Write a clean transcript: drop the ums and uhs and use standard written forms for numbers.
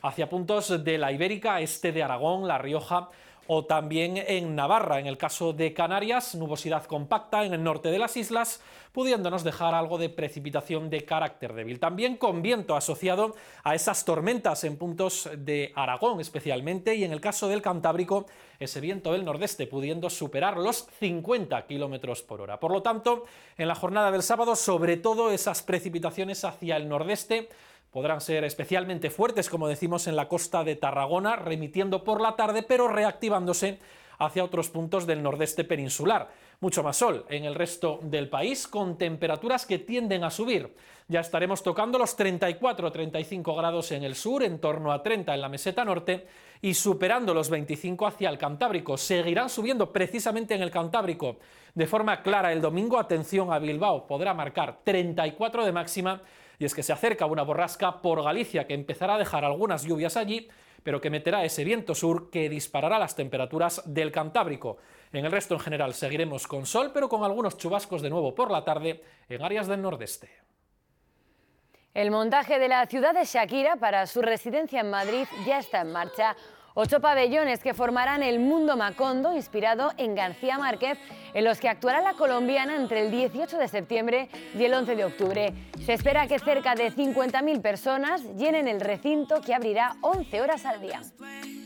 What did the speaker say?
hacia puntos de la Ibérica, este de Aragón, La Rioja o también en Navarra. En el caso de Canarias, nubosidad compacta en el norte de las islas, pudiéndonos dejar algo de precipitación de carácter débil. También con viento asociado a esas tormentas en puntos de Aragón especialmente, y en el caso del Cantábrico, ese viento del nordeste pudiendo superar los 50 km por hora. Por lo tanto, en la jornada del sábado, sobre todo esas precipitaciones hacia el nordeste podrán ser especialmente fuertes, como decimos, en la costa de Tarragona, remitiendo por la tarde, pero reactivándose hacia otros puntos del nordeste peninsular. Mucho más sol en el resto del país, con temperaturas que tienden a subir. Ya estaremos tocando los 34-35 grados en el sur, en torno a 30 en la meseta norte, y superando los 25 hacia el Cantábrico. Seguirán subiendo precisamente en el Cantábrico de forma clara el domingo. Atención a Bilbao, podrá marcar 34 de máxima, y es que se acerca una borrasca por Galicia que empezará a dejar algunas lluvias allí, pero que meterá ese viento sur que disparará las temperaturas del Cantábrico. En el resto en general seguiremos con sol, pero con algunos chubascos de nuevo por la tarde en áreas del nordeste. El montaje de la ciudad de Shakira para su residencia en Madrid ya está en marcha. 8 pabellones que formarán el Mundo Macondo, inspirado en García Márquez, en los que actuará la colombiana entre el 18 de septiembre y el 11 de octubre. Se espera que cerca de 50.000 personas llenen el recinto, que abrirá 11 horas al día.